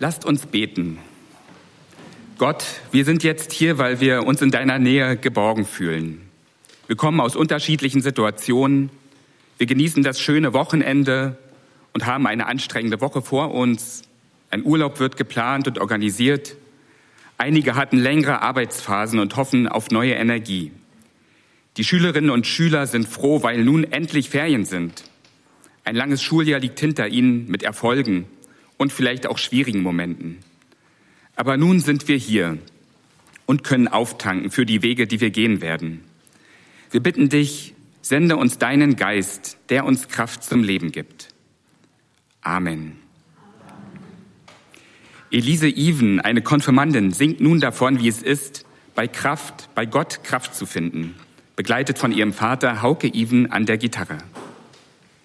Lasst uns beten. Gott, wir sind jetzt hier, weil wir uns in deiner Nähe geborgen fühlen. Wir kommen aus unterschiedlichen Situationen. Wir genießen das schöne Wochenende und haben eine anstrengende Woche vor uns. Ein Urlaub wird geplant und organisiert. Einige hatten längere Arbeitsphasen und hoffen auf neue Energie. Die Schülerinnen und Schüler sind froh, weil nun endlich Ferien sind. Ein langes Schuljahr liegt hinter ihnen mit Erfolgen und vielleicht auch schwierigen Momenten. Aber nun sind wir hier und können auftanken für die Wege, die wir gehen werden. Wir bitten dich, sende uns deinen Geist, der uns Kraft zum Leben gibt. Amen. Elise Even, eine Konfirmandin, singt nun davon, wie es ist, bei Gott Kraft zu finden, begleitet von ihrem Vater Hauke Even an der Gitarre.